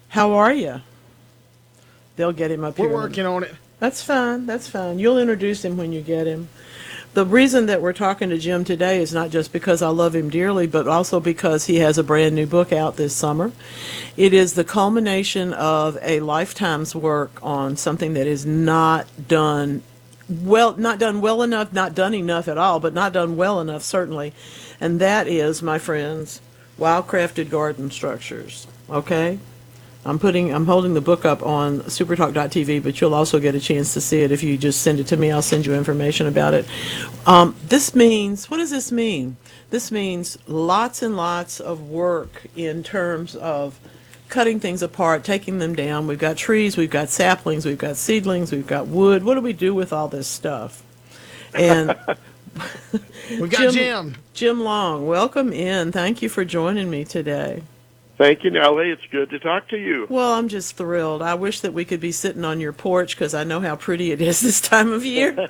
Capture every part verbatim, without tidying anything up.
How are you? They'll get him up We're here in a working on it. That's fine. That's fine. You'll introduce him when you get him. The reason that we're talking to Jim today is not just because I love him dearly, but also because he has a brand new book out this summer. It is the culmination of a lifetime's work on something that is not done well, not done well enough, not done enough at all, but not done well enough, certainly. And that is, my friends, Wildcrafted Garden Structures. Okay? I'm putting I'm holding the book up on supertalk dot t v, but you'll also get a chance to see it if you just send it to me. I'll send you information about it. Um, this means, what does this mean? This means lots and lots of work in terms of cutting things apart, taking them down. We've got trees, we've got saplings, we've got seedlings, we've got wood. What do we do with all this stuff? And We got Jim Jim. Jim Long, welcome in. Thank you for joining me today. Thank you, Nellie. It's good to talk to you. Well, I'm just thrilled. I wish that we could be sitting on your porch because I know how pretty it is this time of year.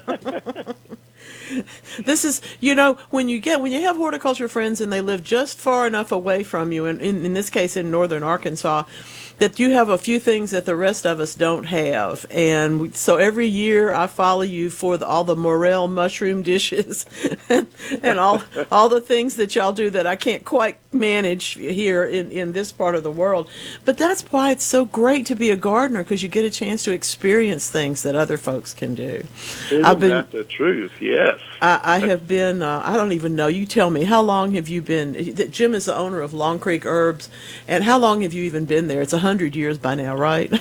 This is, you know, when you get when you have horticulture friends and they live just far enough away from you, and in, in this case in northern Arkansas, that you have a few things that the rest of us don't have. And we, so every year I follow you for the, all the morel mushroom dishes and, and all all the things that y'all do that I can't quite manage here in, in this part of the world. But that's why it's so great to be a gardener, because you get a chance to experience things that other folks can do. Isn't I've been that the truth? Yes. I, I have been, uh, I don't even know, you tell me, how long have you been, Jim is the owner of Long Creek Herbs, and how long have you even been there? It's a hundred years by now, right?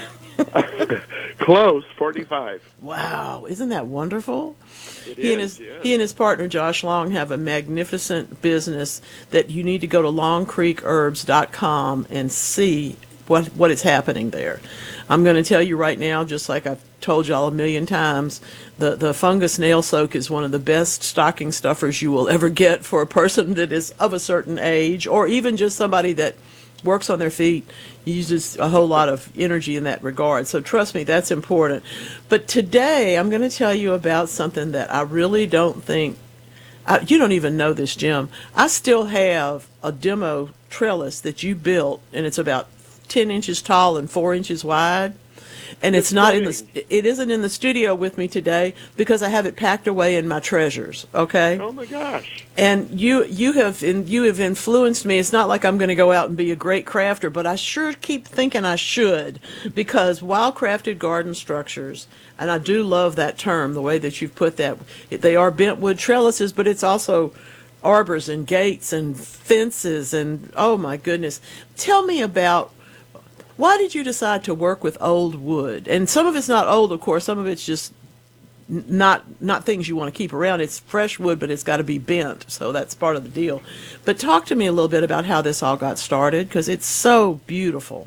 Close, forty-five. Wow, isn't that wonderful? It He and is, his yes. he and his partner Josh Long have a magnificent business that you need to go to long creek herbs dot com and see what what is happening there. I'm going to tell you right now, just like I've told y'all a million times, the the fungus nail soak is one of the best stocking stuffers you will ever get for a person that is of a certain age, or even just somebody that works on their feet, uses a whole lot of energy in that regard. So trust me, that's important. But today I'm going to tell you about something that I really don't think, I, you don't even know this, Jim. I still have a demo trellis that you built, and it's about ten inches tall and four inches wide. And it's It's not in the, kidding. it isn't in the studio with me today because I have it packed away in my treasures. Okay. Oh my gosh. And you you have in, you have influenced me. It's not like I'm going to go out and be a great crafter, but I sure keep thinking I should, because Wildcrafted Garden Structures, and I do love that term, the way that you've put that. They are bent wood trellises, but it's also arbors and gates and fences and, oh my goodness. Tell me about, why did you decide to work with old wood? And some of it's not old, of course. Some of it's just n- not not things you want to keep around. It's fresh wood, but it's got to be bent, so that's part of the deal. But talk to me a little bit about how this all got started, because it's so beautiful.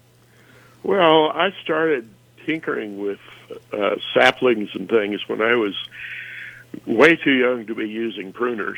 Well, I started tinkering with uh, saplings and things when I was way too young to be using pruners,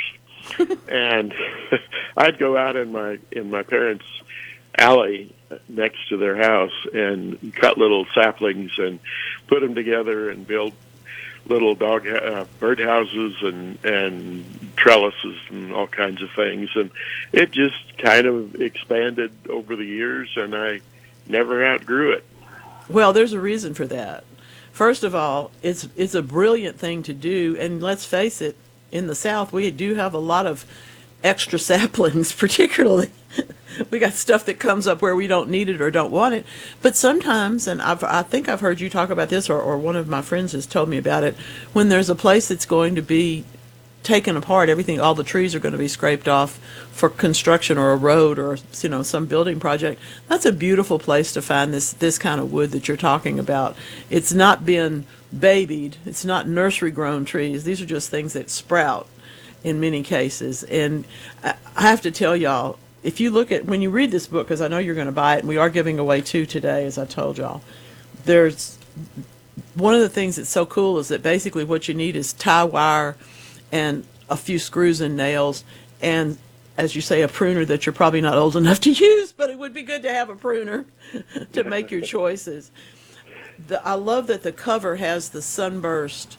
and I'd go out in my in my parents' alley next to their house and cut little saplings and put them together and build little dog uh, bird houses and and trellises and all kinds of things, and it just kind of expanded over the years, and I never outgrew it. Well, there's a reason for that. First of all, it's it's a brilliant thing to do, and let's face it, in the South we do have a lot of extra saplings, particularly. We got stuff that comes up where we don't need it or don't want it. But sometimes, and I've, I think I've heard you talk about this, or, or one of my friends has told me about it, when there's a place that's going to be taken apart, everything, all the trees are going to be scraped off for construction or a road or, you know, some building project. That's a beautiful place to find this this kind of wood that you're talking about. It's not been babied. It's not nursery grown trees. These are just things that sprout in many cases. And I I have to tell y'all, if you look at, when you read this book, because I know you're going to buy it, and we are giving away two today, as I told y'all, there's one of the things that's so cool is that basically what you need is tie wire and a few screws and nails, and, as you say, a pruner that you're probably not old enough to use, but it would be good to have a pruner to make your choices. The, I love that the cover has the sunburst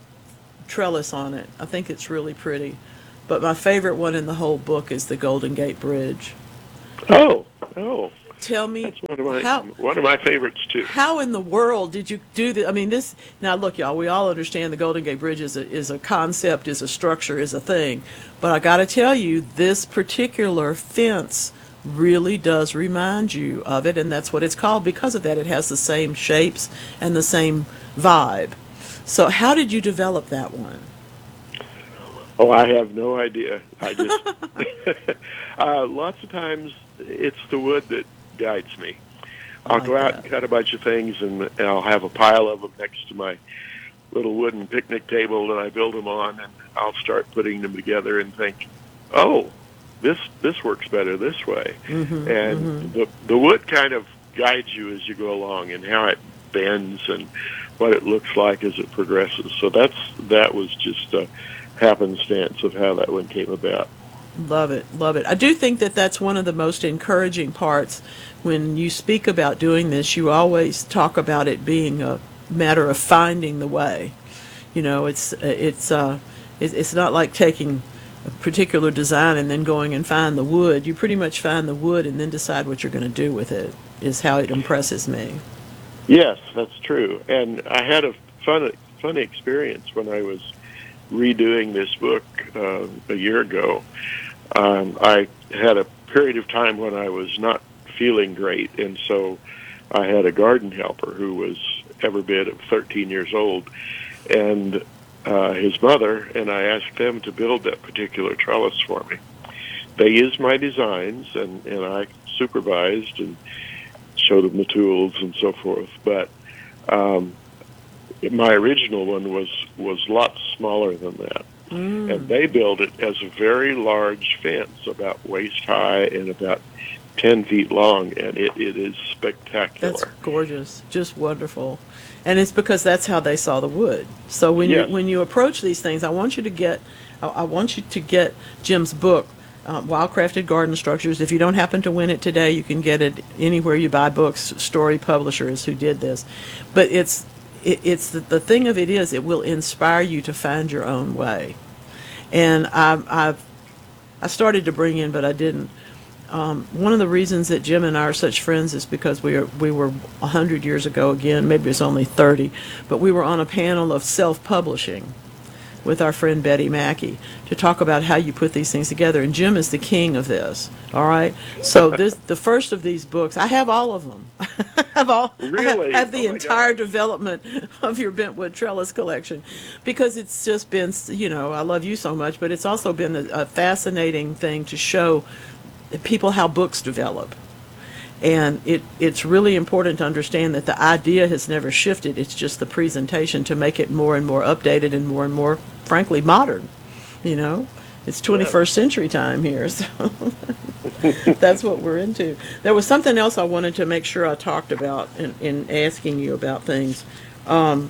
trellis on it. I think it's really pretty. But my favorite one in the whole book is the Golden Gate Bridge. Oh, oh, Tell me That's one of my how one of my favorites too. how in the world did you do this? I mean, this now look, y'all. We all understand the Golden Gate Bridge is a, is a concept, is a structure, is a thing. But I got to tell you, this particular fence really does remind you of it, and that's what it's called because of that. It has the same shapes and the same vibe. So, how did you develop that one? Oh, I have no idea. I just uh, lots of times it's the wood that guides me. I'll like go out that. and cut a bunch of things, and, and I'll have a pile of them next to my little wooden picnic table that I build them on, and I'll start putting them together and think, oh, this this works better this way. Mm-hmm, and mm-hmm. the the wood kind of guides you as you go along, and how it bends and what it looks like as it progresses. So that's that was just a happenstance of how that one came about. Love it, love it. I do think that that's one of the most encouraging parts when you speak about doing this. You always talk about it being a matter of finding the way. You know, it's it's uh, it- it's not like taking a particular design and then going and find the wood. You pretty much find the wood and then decide what you're going to do with it. Is how it impresses me. Yes, that's true. And I had a fun fun experience when I was redoing this book uh, a year ago. Um, I had a period of time when I was not feeling great, and so I had a garden helper who was every bit of thirteen years old, and uh, his mother, and I asked them to build that particular trellis for me. They used my designs, and, and I supervised and showed them the tools and so forth, but um, my original one was was lots smaller than that. Mm. And they built it as a very large fence, about waist high and about ten feet long, and it, it is spectacular. That's gorgeous, just wonderful, and it's because that's how they saw the wood. So when Yes. you when you approach these things, I want you to get, I, I want you to get Jim's book, uh, Wildcrafted Garden Structures. If you don't happen to win it today, you can get it anywhere you buy books. Story Publishers who did this, but it's it, it's the, the thing of it is it will inspire you to find your own way, and I, I've I started to bring in, but I didn't. Um, one of the reasons that Jim and I are such friends is because we are, we were a hundred years ago again, maybe it's only thirty, but we were on a panel of self-publishing with our friend Betty Mackey to talk about how you put these things together. And Jim is the king of this. All right. So this the first of these books. I have all of them. I have all. Really? I have the Oh my entire God. development of your Bentwood Trellis collection, because it's just been, you know, I love you so much, but it's also been a, a fascinating thing to show people how books develop. And it, it's really important to understand that the idea has never shifted. It's just the presentation to make it more and more updated and more and more, frankly, modern. You know, it's twenty-first century time here, so that's what we're into. There was something else I wanted to make sure I talked about in, in asking you about things. Um,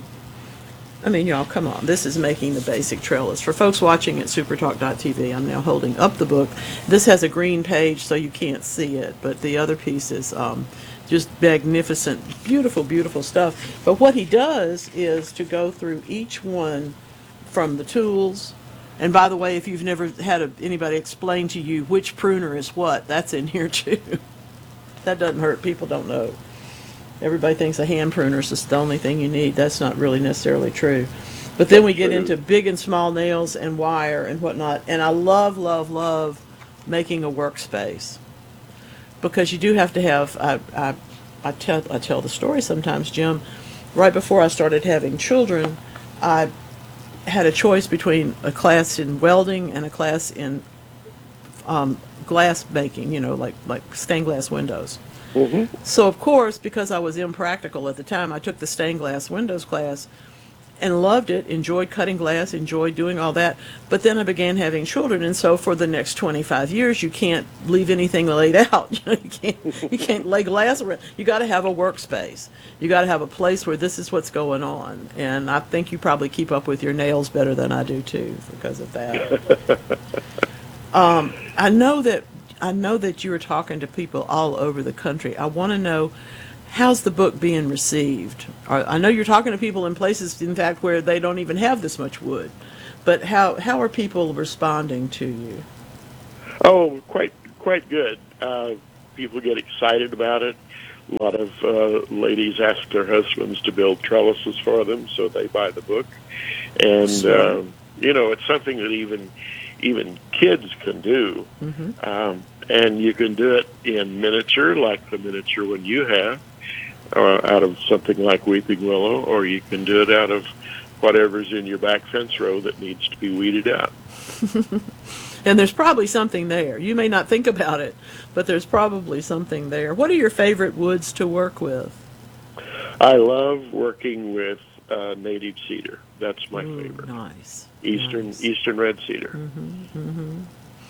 I mean, y'all, come on. This is Making the Basic Trellis. For folks watching at supertalk dot t v, I'm now holding up the book. This has a green page, so you can't see it, but the other piece is um, just magnificent, beautiful, beautiful stuff. But what he does is to go through each one from the tools. And by the way, if you've never had a, anybody explain to you which pruner is what, that's in here too. That doesn't hurt. People don't know. Everybody thinks a hand pruner is just the only thing you need. That's not really necessarily true. But then we get into big and small nails and wire and whatnot. And I love, love, love making a workspace, because you do have to have. I, I, I tell I tell the story sometimes, Jim. Right before I started having children, I had a choice between a class in welding and a class in um, glass making. You know, like like stained glass windows. Mm-hmm. So, of course, because I was impractical at the time, I took the stained glass windows class and loved it, enjoyed cutting glass, enjoyed doing all that. But then I began having children, and so for the next twenty-five years, you can't leave anything laid out. You know, you can't, you can't lay glass around. You got to have a workspace. You got to have a place where this is what's going on. And I think you probably keep up with your nails better than I do, too, because of that. um, I know that I know that you are talking to people all over the country. I want to know, how's the book being received? Are- I know you're talking to people in places, in fact, where they don't even have this much wood. But how, how are people responding to you? Oh, quite quite good. Uh, people get excited about it. A lot of uh, ladies ask their husbands to build trellises for them, so they buy the book. And Sure. uh, you know, it's something that even even kids can do, Hmm. um, and you can do it in miniature, like the miniature one you have, or out of something like weeping willow, or you can do it out of whatever's in your back fence row that needs to be weeded out. And there's probably something there. You may not think about it, but there's probably something there. What are your favorite woods to work with? I love working with uh, native cedar. That's my Ooh, favorite. nice. Eastern Nice. Eastern red cedar, Mm-hmm, mm-hmm.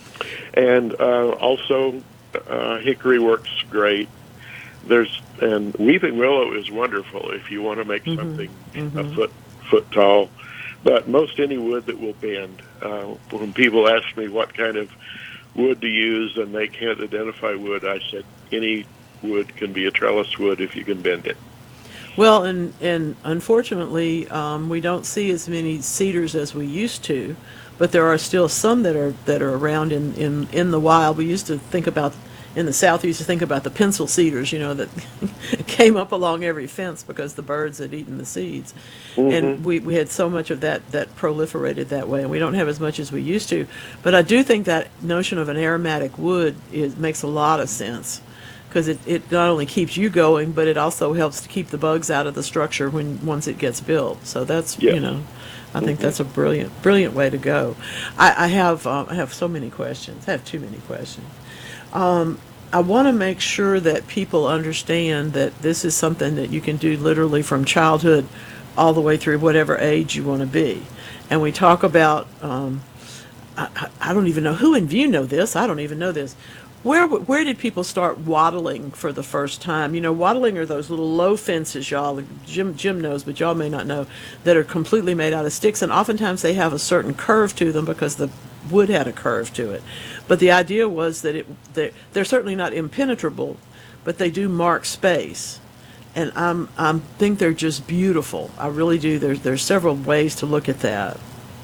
and uh, also uh, hickory works great. There's and weeping willow is wonderful if you want to make Mm-hmm, something mm-hmm. a foot foot tall. But most any wood that will bend. Uh, when people ask me what kind of wood to use and they can't identify wood, I said any wood can be a trellis wood if you can bend it. Well, and and unfortunately, um, we don't see as many cedars as we used to, but there are still some that are that are around in, in, in the wild. We used to think about in the South. We used to think about the pencil cedars, you know, that came up along every fence because the birds had eaten the seeds, and we, we had so much of that that proliferated that way, and we don't have as much as we used to. But I do think that notion of an aromatic wood is makes a lot of sense, because it, it not only keeps you going, but it also helps to keep the bugs out of the structure when once it gets built. So that's Yes. you know, I think that's a brilliant brilliant way to go. I, I have um, I have so many questions. I have too many questions. Um, I want to make sure that people understand that this is something that you can do literally from childhood all the way through whatever age you want to be. And we talk about um, I, I I don't even know who in view know this. I don't even know this. Where where did people start wattling for the first time? You know, wattling are those little low fences, y'all. Jim Jim knows, but y'all may not know, that are completely made out of sticks, and oftentimes they have a certain curve to them because the wood had a curve to it. But the idea was that it they, they're certainly not impenetrable, but they do mark space, and I'm I think they're just beautiful. I really do. There's there's several ways to look at that.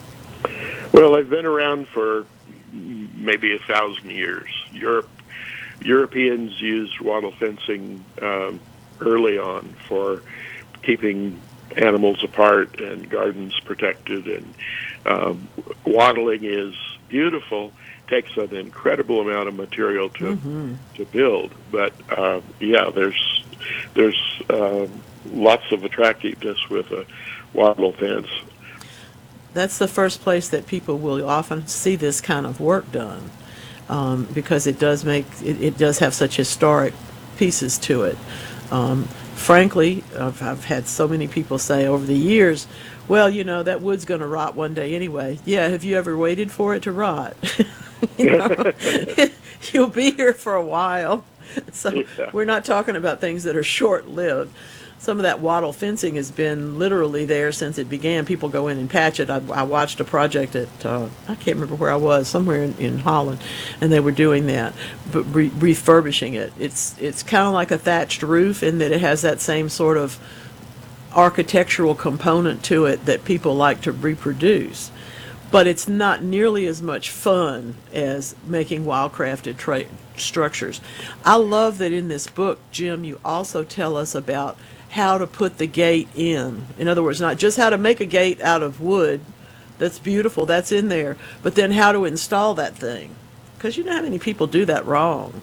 Well, they've been around for maybe a thousand years. Europe, Europeans used wattle fencing um, early on for keeping animals apart and gardens protected. And um, wattling is beautiful. Takes an incredible amount of material to Mm-hmm. to build, but uh, yeah, there's there's um, lots of attractiveness with a wattle fence. That's the first place that people will often see this kind of work done, um, because it does make it, it does have such historic pieces to it. Um, frankly, I've, I've had so many people say over the years, well, you know, that wood's going to rot one day anyway. Yeah, have you ever waited for it to rot? You know, you'll be here for a while. So Yeah. we're not talking about things that are short-lived. Some of that wattle fencing has been literally there since it began. People go in and patch it. I, I watched a project at, uh, I can't remember where I was, somewhere in, in Holland, and they were doing that, but re- refurbishing it. It's, it's kind of like a thatched roof in that it has that same sort of architectural component to it that people like to reproduce. But it's not nearly as much fun as making wildcrafted tra- structures. I love that in this book, Jim, you also tell us about how to put the gate in. In other words, not just how to make a gate out of wood. That's beautiful, that's in there. But then how to install that thing. Because you know how many people do that wrong.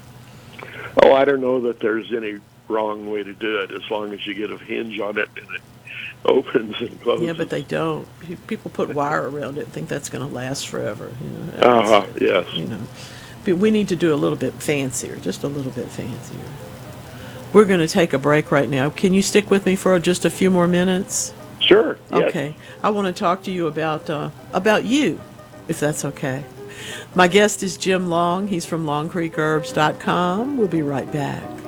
Oh, I don't know that there's any wrong way to do it as long as you get a hinge on it and it opens and closes. Yeah, but they don't. Pe- People put wire around it and think that's going to last forever. You know, Uh-huh, It's- yes. You know, but we need to do a little bit fancier, just a little bit fancier. We're going to take a break right now. Can you stick with me for just a few more minutes? Sure. Yes. Okay. I want to talk to you about uh, about you, if that's okay. My guest is Jim Long. He's from long creek herbs dot com. We'll be right back.